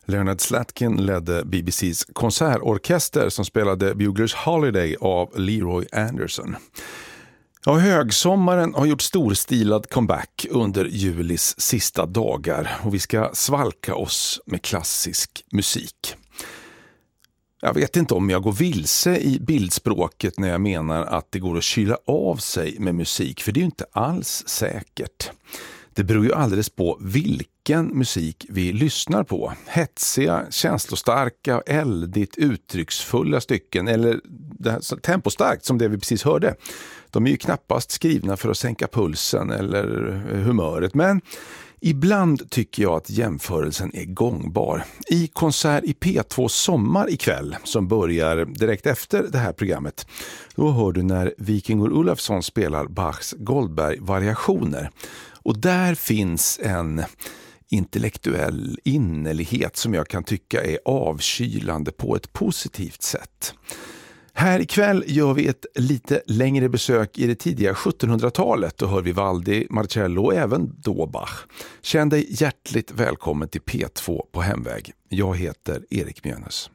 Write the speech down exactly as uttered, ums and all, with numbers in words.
Leonard Slatkin ledde B B C:s konsertorkester som spelade Buglers Holiday av Leroy Anderson. Ja, högsommaren har gjort storstilad comeback under julis sista dagar och vi ska svalka oss med klassisk musik. Jag vet inte om jag går vilse i bildspråket när jag menar att det går att kyla av sig med musik, för det är ju inte alls säkert. Det beror ju alldeles på vilken musik vi lyssnar på. Hetsiga, känslostarka, eldigt, uttrycksfulla stycken eller det här, tempostarkt som det vi precis hörde. De är ju knappast skrivna för att sänka pulsen eller humöret, men ibland tycker jag att jämförelsen är gångbar. I konsert i P två Sommar ikväll, som börjar direkt efter det här programmet, då hör du när Vikingur Olafsson spelar Bachs Goldberg-variationer. Och där finns en intellektuell innerlighet som jag kan tycka är avkylande på ett positivt sätt. Här ikväll gör vi ett lite längre besök i det tidiga sjuttonhundratalet och hör Vivaldi, Marcello och även då Bach. Känn dig hjärtligt välkommen till P två på hemväg. Jag heter Erik Mjönnes.